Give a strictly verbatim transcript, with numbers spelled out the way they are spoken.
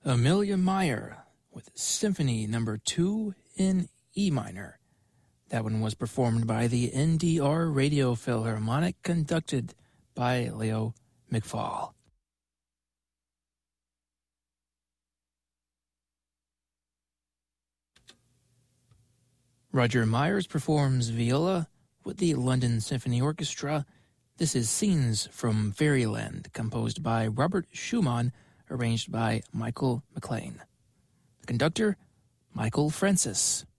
Amelia Meyer with Symphony Number two in E minor. That one was performed by the N D R Radio Philharmonic, conducted by Leo McFall. Roger Myers performs viola with the London Symphony Orchestra. This is Scenes from Fairyland, composed by Robert Schumann, arranged by Michael McLean. The conductor, Michael Francis.